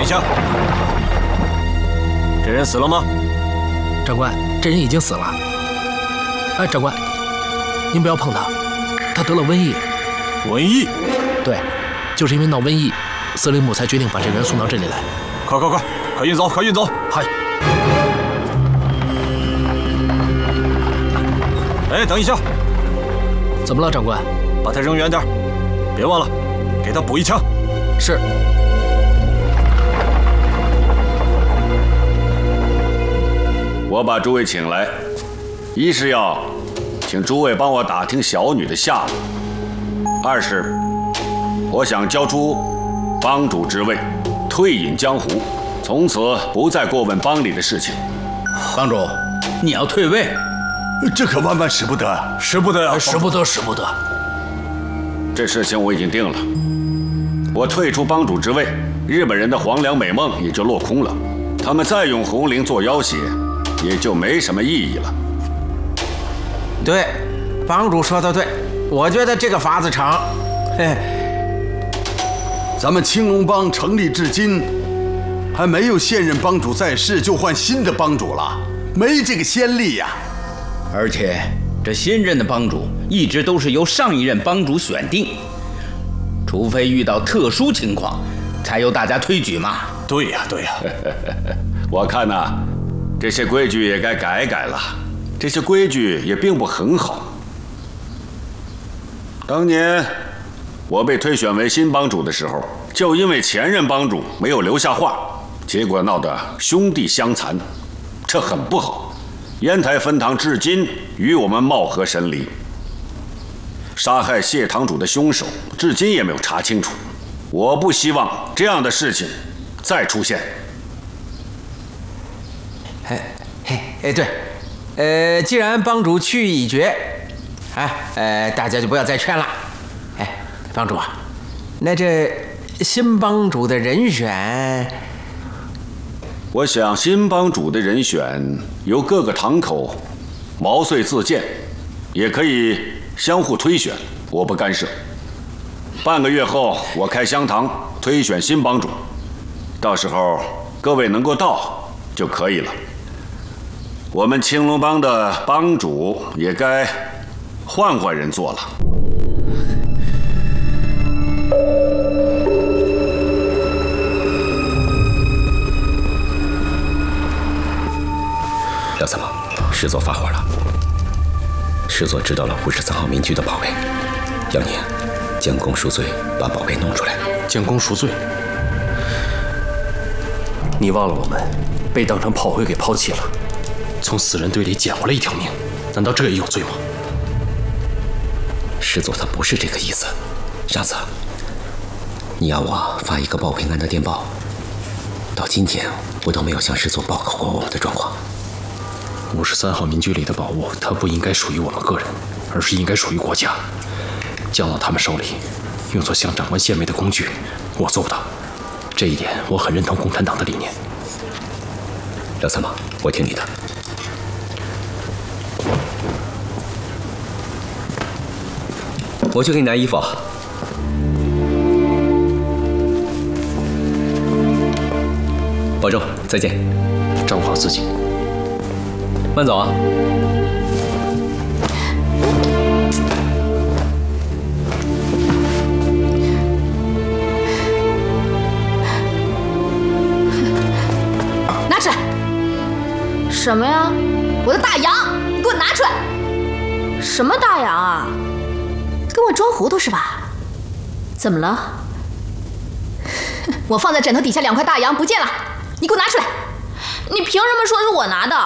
下，这人死了吗？ 长官，这人已经死了。哎，长官，您不要碰他，他得了瘟疫。 瘟疫？ 对，就是因为闹瘟疫，司令部才决定把这个人送到这里来。 快运走，快运走！ 嗨。 哎，等一下！ 怎么了，长官？ 把他扔远点，别忘了给他补一枪。 是。 我把诸位请来，一是要请诸位帮我打听小女的下落；二是我想交出帮主之位，退隐江湖，从此不再过问帮里的事情。 帮主，你要退位？ 这可万万使不得！ 使不得呀！ 使不得，使不得！ 这事情我已经定了，我退出帮主之位，日本人的黄粱美梦也就落空了，他们再用红绫做要挟，也就没什么意义了。 对，帮主说的对，我觉得这个法子成。 咱们青龙帮成立至今，还没有现任帮主在世就换新的帮主了，没这个先例呀。 而且这新任的帮主一直都是由上一任帮主选定，除非遇到特殊情况，才由大家推举嘛。 对呀。 我看呐，这些规矩也该改改了。这些规矩也并不很好。当年我被推选为新帮主的时候，就因为前任帮主没有留下话，结果闹得兄弟相残，这很不好。烟台分堂至今与我们貌合神离，杀害谢堂主的凶手至今也没有查清楚。我不希望这样的事情再出现。 对，既然帮主去意已决，大家就不要再劝了。帮主啊，那这新帮主的人选， 我想新帮主的人选由各个堂口毛遂自荐，也可以相互推选，我不干涉。半个月后我开香堂推选新帮主，到时候各位能够到就可以了。我们青龙帮的帮主也该换人做了。 廖参谋，师座发火了。师座知道了53号民居的宝贝，要你将功赎罪，把宝贝弄出来。 将功赎罪？你忘了我们被当成炮灰给抛弃了，从死人堆里捡回了一条命，难道这也有罪吗？ 师座他不是这个意思。上次你要我发一个报平安的电报，到今天我都没有向师座报告过我们的状况。 53号民居里的宝物，它不应该属于我们个人，而是应该属于国家。降到他们手里，用作向长官献媚的工具，我做不到。这一点我很认同共产党的理念。 廖参谋，我听你的。我去给你拿衣服。保重，再见。 照顾好自己。 慢走啊。 拿出来！什么呀？我的大洋，你给我拿出来！什么大洋啊？跟我装糊涂是吧？怎么了？我放在枕头底下2块大洋不见了，你给我拿出来！你凭什么说是我拿的？